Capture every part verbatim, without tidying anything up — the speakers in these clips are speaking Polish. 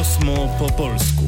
Kosmo po polsku.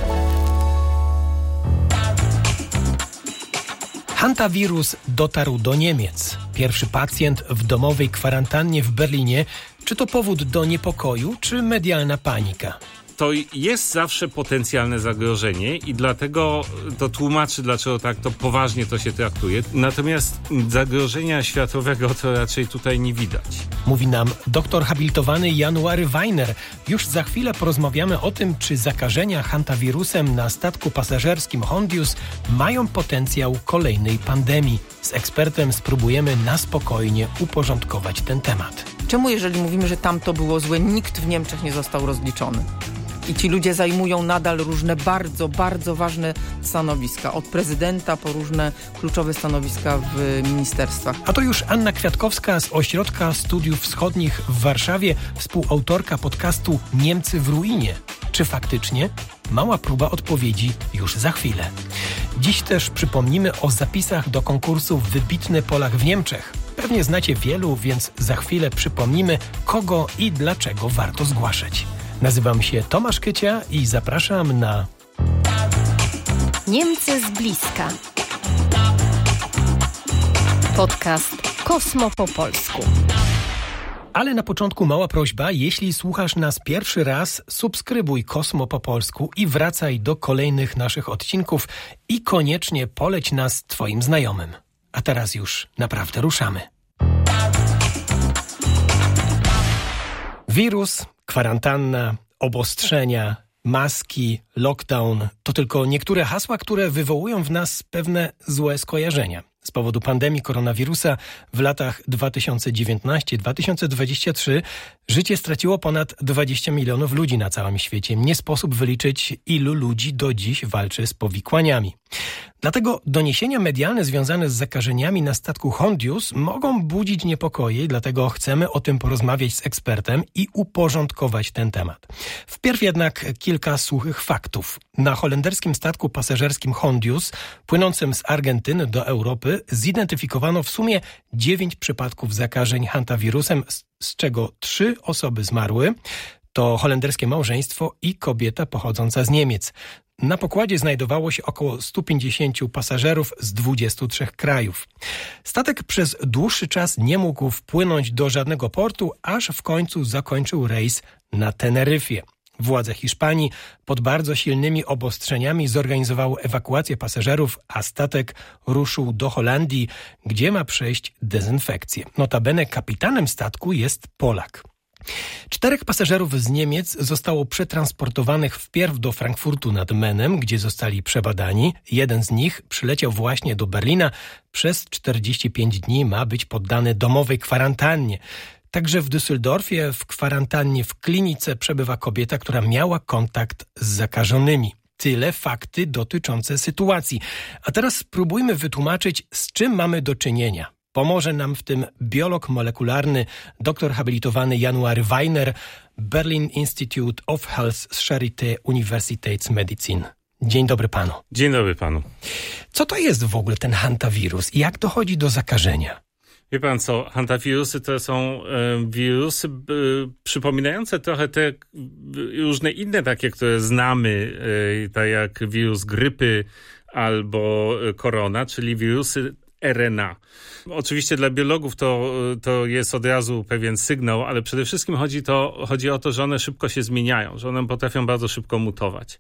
Hantawirus dotarł do Niemiec. Pierwszy pacjent w domowej kwarantannie w Berlinie. Czy to powód do niepokoju, czy medialna panika? To jest zawsze potencjalne zagrożenie i dlatego to tłumaczy, dlaczego tak to poważnie to się traktuje. Natomiast zagrożenia światowego to raczej tutaj nie widać. Mówi nam doktor habilitowany January Weiner. Już za chwilę porozmawiamy o tym, czy zakażenia hantawirusem na statku pasażerskim Hondius mają potencjał kolejnej pandemii. Z ekspertem spróbujemy na spokojnie uporządkować ten temat. Czemu, jeżeli mówimy, że tam to było złe, nikt w Niemczech nie został rozliczony? I ci ludzie zajmują nadal różne bardzo, bardzo ważne stanowiska. Od prezydenta po różne kluczowe stanowiska w ministerstwach. A to już Anna Kwiatkowska z Ośrodka Studiów Wschodnich w Warszawie, współautorka podcastu Niemcy w ruinie. Czy faktycznie? Mała próba odpowiedzi już za chwilę. Dziś też przypomnimy o zapisach do konkursu Wybitny Polak w Niemczech. Pewnie znacie wielu, więc za chwilę przypomnimy, kogo i dlaczego warto zgłaszać. Nazywam się Tomasz Kycia i zapraszam na Niemcy z bliska. Podcast Kosmo po polsku. Ale na początku mała prośba, jeśli słuchasz nas pierwszy raz, subskrybuj Kosmo po polsku i wracaj do kolejnych naszych odcinków i koniecznie poleć nas twoim znajomym. A teraz już naprawdę ruszamy. Wirus, kwarantanna, obostrzenia, maski, lockdown to tylko niektóre hasła, które wywołują w nas pewne złe skojarzenia. Z powodu pandemii koronawirusa w latach dwa tysiące dziewiętnasty do dwa tysiące dwudziestego trzeciego życie straciło ponad dwadzieścia milionów ludzi na całym świecie. Nie sposób wyliczyć, ilu ludzi do dziś walczy z powikłaniami. Dlatego doniesienia medialne związane z zakażeniami na statku Hondius mogą budzić niepokoje, dlatego chcemy o tym porozmawiać z ekspertem i uporządkować ten temat. Wpierw jednak kilka suchych faktów. Na holenderskim statku pasażerskim Hondius, płynącym z Argentyny do Europy, zidentyfikowano w sumie dziewięć przypadków zakażeń hantawirusem, z czego trzy osoby zmarły. To holenderskie małżeństwo i kobieta pochodząca z Niemiec. Na pokładzie znajdowało się około stu pięćdziesięciu pasażerów z dwudziestu trzech krajów. Statek przez dłuższy czas nie mógł wpłynąć do żadnego portu, aż w końcu zakończył rejs na Teneryfie. Władze Hiszpanii pod bardzo silnymi obostrzeniami zorganizowały ewakuację pasażerów, a statek ruszył do Holandii, gdzie ma przejść dezynfekcję. Notabene kapitanem statku jest Polak. Czterech pasażerów z Niemiec zostało przetransportowanych wpierw do Frankfurtu nad Menem, gdzie zostali przebadani. Jeden z nich przyleciał właśnie do Berlina. Przez czterdzieści pięć dni ma być poddany domowej kwarantannie. Także w Düsseldorfie w kwarantannie w klinice przebywa kobieta, która miała kontakt z zakażonymi. Tyle fakty dotyczące sytuacji. A teraz spróbujmy wytłumaczyć, z czym mamy do czynienia. Pomoże nam w tym biolog molekularny, doktor habilitowany January Weiner, Berlin Institute of Health Charité Universitätsmedizin. Dzień dobry panu. Dzień dobry panu. Co to jest w ogóle ten hantawirus i jak dochodzi do zakażenia? Wie pan co, hantawirusy to są e, wirusy e, przypominające trochę te różne inne takie, które znamy, e, tak jak wirus grypy albo korona, czyli wirusy R N A. Oczywiście dla biologów to, to jest od razu pewien sygnał, ale przede wszystkim chodzi, to, chodzi o to, że one szybko się zmieniają, że one potrafią bardzo szybko mutować.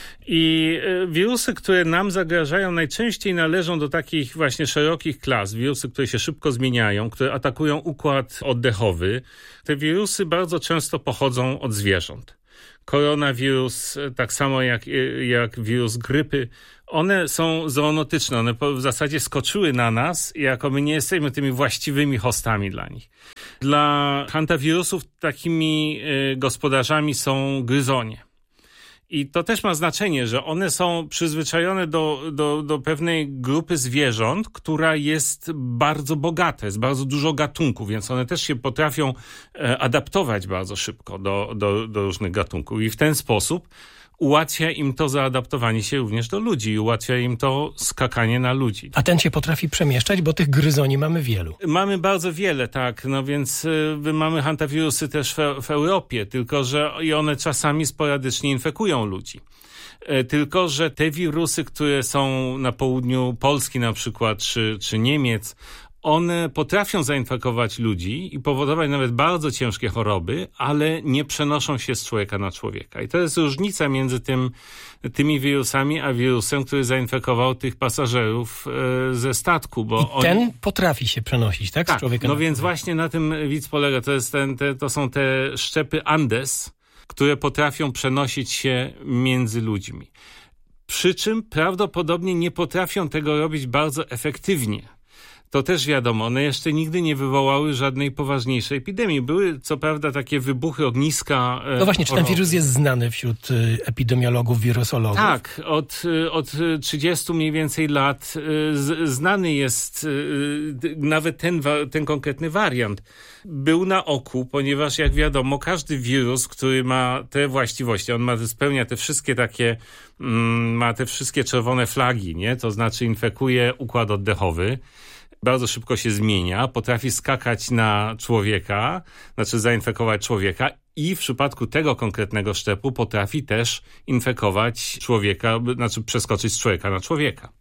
I wirusy, które nam zagrażają, najczęściej należą do takich właśnie szerokich klas. Wirusy, które się szybko zmieniają, które atakują układ oddechowy. Te wirusy bardzo często pochodzą od zwierząt. Koronawirus, tak samo jak, jak wirus grypy, one są zoonotyczne, one w zasadzie skoczyły na nas, jako my nie jesteśmy tymi właściwymi hostami dla nich. Dla hantawirusów takimi gospodarzami są gryzonie. I to też ma znaczenie, że one są przyzwyczajone do, do, do pewnej grupy zwierząt, która jest bardzo bogata, jest bardzo dużo gatunków, więc one też się potrafią adaptować bardzo szybko do, do, do różnych gatunków. I w ten sposób ułatwia im to zaadaptowanie się również do ludzi i ułatwia im to skakanie na ludzi. A ten się potrafi przemieszczać, bo tych gryzoni mamy wielu. Mamy bardzo wiele, tak, no więc y, mamy hantawirusy też w, w Europie, tylko że i one czasami sporadycznie infekują ludzi. Y, tylko że te wirusy, które są na południu Polski na przykład, czy, czy Niemiec, one potrafią zainfekować ludzi i powodować nawet bardzo ciężkie choroby, ale nie przenoszą się z człowieka na człowieka. I to jest różnica między tym, tymi wirusami, a wirusem, który zainfekował tych pasażerów e, ze statku. Bo I ten oni... potrafi się przenosić, tak? Z tak, człowieka no na więc człowieka. właśnie na tym widz polega. To, jest ten, te, to są te szczepy Andes, które potrafią przenosić się między ludźmi. Przy czym prawdopodobnie nie potrafią tego robić bardzo efektywnie. To też wiadomo, one jeszcze nigdy nie wywołały żadnej poważniejszej epidemii. Były co prawda takie wybuchy, ogniska. No właśnie, czy ten choroby. wirus jest znany wśród y, epidemiologów, wirusologów? Tak, od, od trzydziestu mniej więcej lat z, znany jest y, nawet ten, ten konkretny wariant. Był na oku, ponieważ jak wiadomo, każdy wirus, który ma te właściwości, on ma, spełnia te wszystkie takie, mm, ma te wszystkie czerwone flagi, nie? To znaczy infekuje układ oddechowy. Bardzo szybko się zmienia, potrafi skakać na człowieka, znaczy zainfekować człowieka i w przypadku tego konkretnego szczepu potrafi też infekować człowieka, znaczy przeskoczyć z człowieka na człowieka.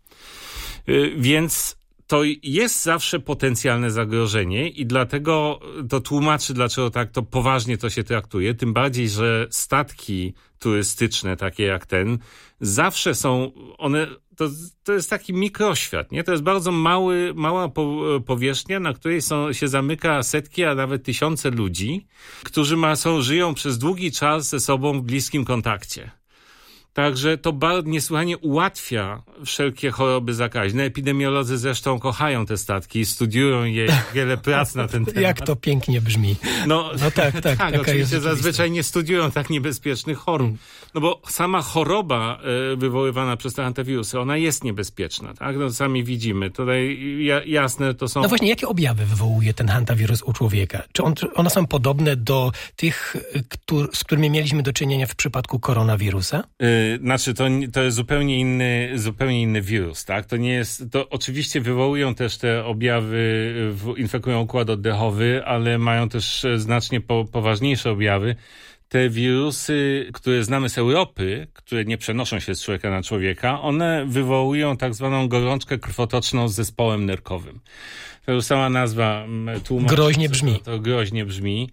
Więc to jest zawsze potencjalne zagrożenie i dlatego to tłumaczy, dlaczego tak to poważnie to się traktuje. Tym bardziej, że statki turystyczne, takie jak ten, zawsze są, one, to, to jest taki mikroświat, nie? To jest bardzo mały, mała po, powierzchnia, na której są, się zamyka setki, a nawet tysiące ludzi, którzy ma, są, żyją przez długi czas ze sobą w bliskim kontakcie. Także to bardzo niesłychanie ułatwia wszelkie choroby zakaźne. Epidemiolodzy zresztą kochają te statki, studiują je, wiele prac na ten temat. Jak to pięknie brzmi. No, no tak, tak. tak, oczywiście zazwyczaj nie studiują tak niebezpiecznych chorób. No bo sama choroba y, wywoływana przez te hantawirusy, ona jest niebezpieczna, tak? No sami widzimy. Tutaj ja, jasne to są... No właśnie, jakie objawy wywołuje ten hantawirus u człowieka? Czy on, one są podobne do tych, któr, z którymi mieliśmy do czynienia w przypadku koronawirusa? Y, Znaczy, to, to jest zupełnie inny, zupełnie inny wirus, tak? To nie jest, to oczywiście wywołują też te objawy, w, infekują układ oddechowy, ale mają też znacznie po, poważniejsze objawy. Te wirusy, które znamy z Europy, które nie przenoszą się z człowieka na człowieka, one wywołują tak zwaną gorączkę krwotoczną z zespołem nerkowym. To już sama nazwa tłumaczy. Groźnie brzmi. To, to groźnie brzmi.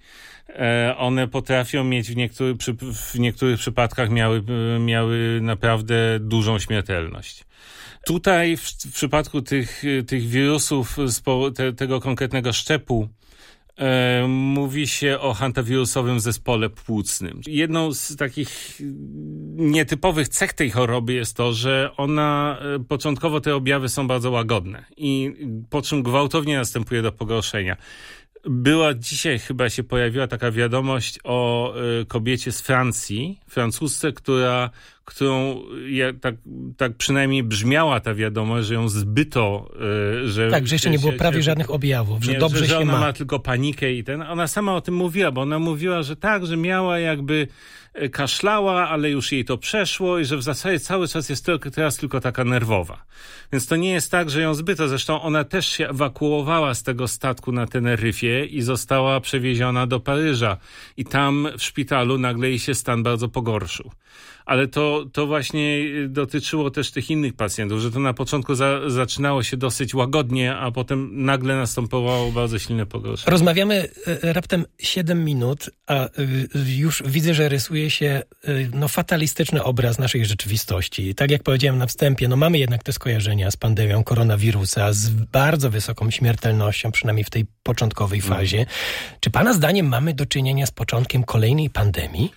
One potrafią mieć w niektórych, w niektórych przypadkach miały, miały naprawdę dużą śmiertelność. Tutaj w, w przypadku tych, tych wirusów, te, tego konkretnego szczepu, e, mówi się o hantawirusowym zespole płucnym. Jedną z takich nietypowych cech tej choroby jest to, że ona, początkowo te objawy są bardzo łagodne i po czym gwałtownie następuje do pogorszenia. Była dzisiaj, chyba się pojawiła taka wiadomość o y, kobiecie z Francji, francusce, która, którą ja, tak, tak przynajmniej brzmiała ta wiadomość, że ją zbyto. Y, że, tak, że jeszcze nie było się, prawie się, żadnych objawów, że nie, dobrze że, że się ona ma. ma tylko panikę i ten. Ona sama o tym mówiła, bo ona mówiła, że tak, że miała jakby kaszlała, ale już jej to przeszło i że w zasadzie cały czas jest tylko, teraz tylko taka nerwowa. Więc to nie jest tak, że ją zbyto. Zresztą ona też się ewakuowała z tego statku na Teneryfie i została przewieziona do Paryża. I tam w szpitalu nagle jej się stan bardzo pogorszył. Ale to, to właśnie dotyczyło też tych innych pacjentów, że to na początku za, zaczynało się dosyć łagodnie, a potem nagle następowało bardzo silne pogorszenie. Rozmawiamy raptem siedem minut, a już widzę, że rysuje się no, fatalistyczny obraz naszej rzeczywistości. Tak jak powiedziałem na wstępie, no mamy jednak te skojarzenia z pandemią koronawirusa, z bardzo wysoką śmiertelnością, przynajmniej w tej początkowej fazie. No. Czy pana zdaniem mamy do czynienia z początkiem kolejnej pandemii?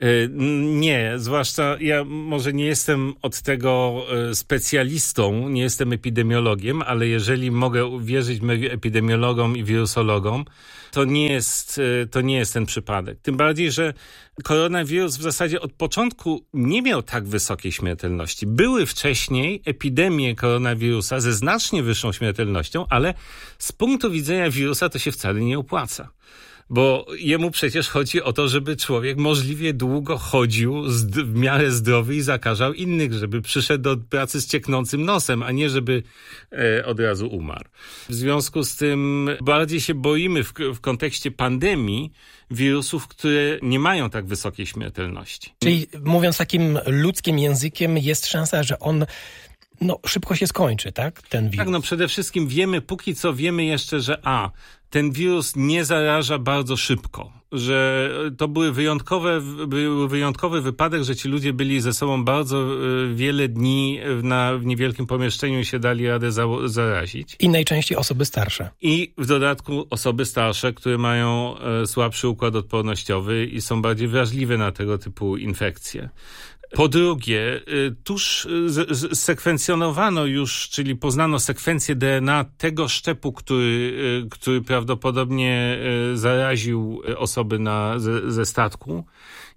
Nie, zwłaszcza ja może nie jestem od tego specjalistą, nie jestem epidemiologiem, ale jeżeli mogę wierzyć epidemiologom i wirusologom, to nie jest, to nie jest ten przypadek. Tym bardziej, że koronawirus w zasadzie od początku nie miał tak wysokiej śmiertelności. Były wcześniej epidemie koronawirusa ze znacznie wyższą śmiertelnością, ale z punktu widzenia wirusa to się wcale nie opłaca. Bo jemu przecież chodzi o to, żeby człowiek możliwie długo chodził w miarę zdrowy i zakażał innych, żeby przyszedł do pracy z cieknącym nosem, a nie żeby e, od razu umarł. W związku z tym bardziej się boimy w, w kontekście pandemii wirusów, które nie mają tak wysokiej śmiertelności. Czyli mówiąc takim ludzkim językiem, jest szansa, że on no, szybko się skończy, tak? Ten wirus. Tak, no przede wszystkim wiemy, póki co wiemy jeszcze, że a, ten wirus nie zaraża bardzo szybko, że to były wyjątkowe, był wyjątkowy wypadek, że ci ludzie byli ze sobą bardzo wiele dni na, w niewielkim pomieszczeniu i się dali radę za, zarazić. I najczęściej osoby starsze. I w dodatku osoby starsze, które mają słabszy układ odpornościowy i są bardziej wrażliwe na tego typu infekcje. Po drugie, tuż sekwencjonowano już, czyli poznano sekwencję D N A tego szczepu, który, który prawdopodobnie zaraził osoby na, ze, ze statku.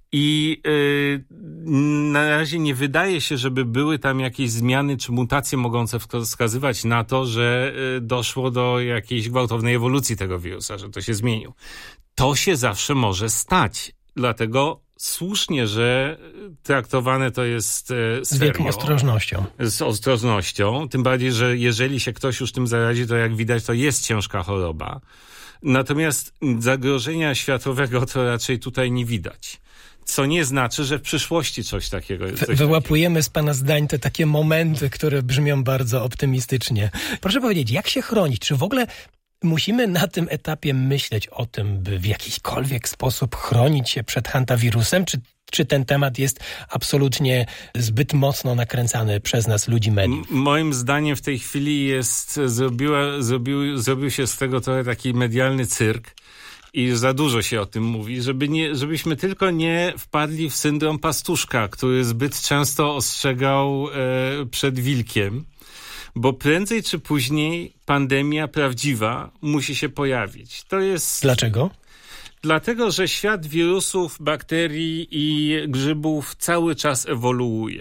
I y, na razie nie wydaje się, żeby były tam jakieś zmiany czy mutacje mogące wskazywać na to, że y, doszło do jakiejś gwałtownej ewolucji tego wirusa, że to się zmienił. To się zawsze może stać, dlatego słusznie, że traktowane to jest serio. Z wielką ostrożnością. Z ostrożnością, tym bardziej, że jeżeli się ktoś już tym zarazi, to jak widać, to jest ciężka choroba. Natomiast zagrożenia światowego to raczej tutaj nie widać. Co nie znaczy, że w przyszłości coś takiego... Coś Wyłapujemy takiego. z pana zdań te takie momenty, które brzmią bardzo optymistycznie. Proszę powiedzieć, jak się chronić? Czy w ogóle musimy na tym etapie myśleć o tym, by w jakikolwiek sposób chronić się przed hantawirusem? Czy, czy ten temat jest absolutnie zbyt mocno nakręcany przez nas, ludzi mediów? M- moim zdaniem w tej chwili jest zrobiła, zrobił, zrobił się z tego trochę taki medialny cyrk. I za dużo się o tym mówi, żeby nie, żebyśmy tylko nie wpadli w syndrom pastuszka, który zbyt często ostrzegał e, przed wilkiem, bo prędzej czy później pandemia prawdziwa musi się pojawić. To jest... Dlaczego? Dlatego, że świat wirusów, bakterii i grzybów cały czas ewoluuje.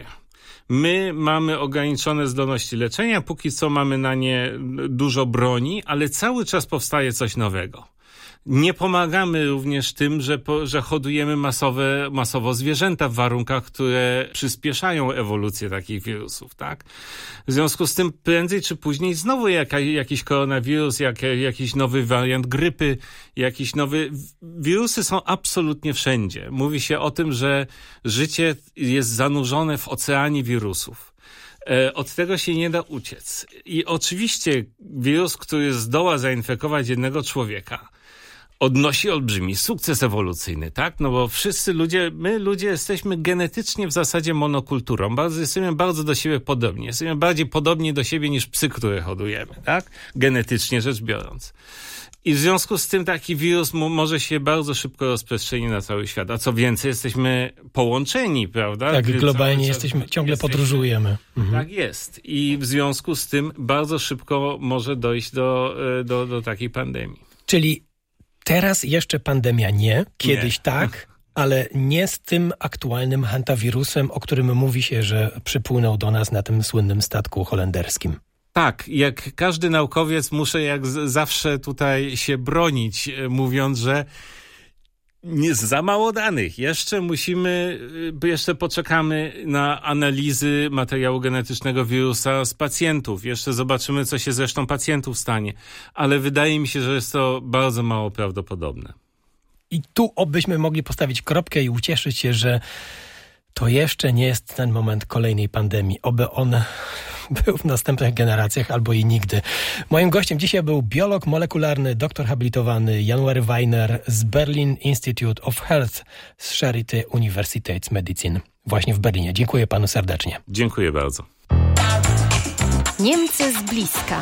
My mamy ograniczone zdolności leczenia, póki co mamy na nie dużo broni, ale cały czas powstaje coś nowego. Nie pomagamy również tym, że, po, że hodujemy masowe, masowo zwierzęta w warunkach, które przyspieszają ewolucję takich wirusów, tak? W związku z tym prędzej czy później znowu jaka, jakiś koronawirus, jak, jakiś nowy wariant grypy, jakiś nowy... Wirusy są absolutnie wszędzie. Mówi się o tym, że życie jest zanurzone w oceanie wirusów. Od tego się nie da uciec. I oczywiście wirus, który zdoła zainfekować jednego człowieka, odnosi olbrzymi sukces ewolucyjny, tak? No bo wszyscy ludzie, my ludzie jesteśmy genetycznie w zasadzie monokulturą. Bardzo, jesteśmy bardzo do siebie podobni. Jesteśmy bardziej podobni do siebie niż psy, które hodujemy, tak? Genetycznie rzecz biorąc. I w związku z tym taki wirus m- może się bardzo szybko rozprzestrzenić na cały świat. A co więcej, jesteśmy połączeni, prawda? Tak, Cały globalnie czas jesteśmy, ciągle jesteśmy, podróżujemy. Mhm. Tak jest. I w związku z tym bardzo szybko może dojść do, do, do takiej pandemii. Czyli teraz jeszcze pandemia nie, kiedyś nie. tak, ale nie z tym aktualnym hantawirusem, o którym mówi się, że przypłynął do nas na tym słynnym statku holenderskim. Tak, jak każdy naukowiec muszę jak z- zawsze tutaj się bronić, mówiąc, że jest za mało danych. Jeszcze musimy, jeszcze poczekamy na analizy materiału genetycznego wirusa z pacjentów. Jeszcze zobaczymy, co się z resztą pacjentów stanie. Ale wydaje mi się, że jest to bardzo mało prawdopodobne. I tu obyśmy mogli postawić kropkę i ucieszyć się, że to jeszcze nie jest ten moment kolejnej pandemii. Oby on był w następnych generacjach albo i nigdy. Moim gościem dzisiaj był biolog molekularny, doktor habilitowany January Weiner z Berlin Institute of Health z Charité Universitätsmedizin właśnie w Berlinie. Dziękuję panu serdecznie. Dziękuję bardzo. Niemcy z bliska.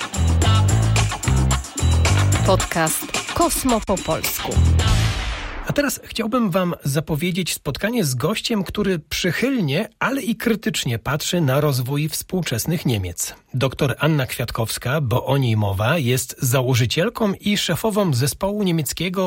Podcast Kosmo po polsku. A teraz chciałbym wam zapowiedzieć spotkanie z gościem, który przychylnie, ale i krytycznie patrzy na rozwój współczesnych Niemiec. Doktor Anna Kwiatkowska, bo o niej mowa, jest założycielką i szefową zespołu niemieckiego